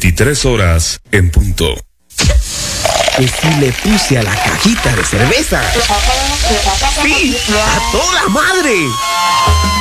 23 horas en punto. Que si le puse a la cajita de cerveza. ¡Sí! ¡A toda madre!